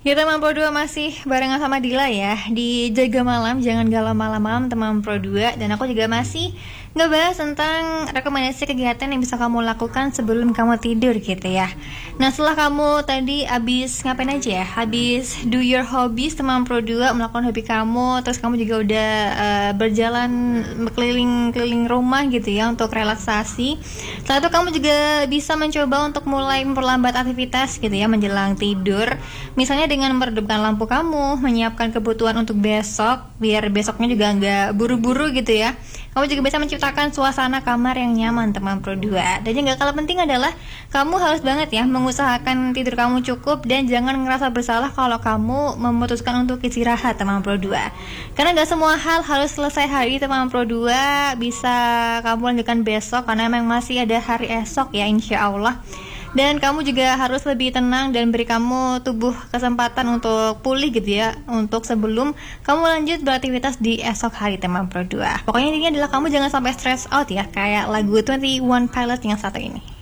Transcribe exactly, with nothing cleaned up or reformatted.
Kita teman Pro dua masih barengan sama Dila ya di Jaga Malam, jangan galau malam-malam teman Pro dua. Dan aku juga masih ngebahas tentang rekomendasi kegiatan yang bisa kamu lakukan sebelum kamu tidur gitu ya. Nah setelah kamu tadi abis ngapain aja ya, habis do your hobbies teman Pro dua, melakukan hobi kamu, terus kamu juga udah uh, berjalan keliling-keliling rumah gitu ya untuk relaksasi. Setelah itu kamu juga bisa mencoba untuk mulai memperlambat aktivitas gitu ya menjelang tidur. Misalnya dengan meredupkan lampu kamu, menyiapkan kebutuhan untuk besok, biar besoknya juga nggak buru-buru gitu ya. Kamu juga bisa menciptakan suasana kamar yang nyaman teman Pro dua. Dan yang gak kalah penting adalah kamu harus banget ya mengusahakan tidur kamu cukup dan jangan ngerasa bersalah kalau kamu memutuskan untuk istirahat teman Pro dua. Karena gak semua hal harus selesai hari teman Pro dua, bisa kamu lanjutkan besok karena memang masih ada hari esok ya insya Allah. Dan kamu juga harus lebih tenang dan beri kamu tubuh kesempatan untuk pulih gitu ya, untuk sebelum kamu lanjut beraktivitas di esok hari teman Pro dua. Pokoknya intinya adalah kamu jangan sampai stress out ya, kayak lagu twenty one Pilots yang satu ini.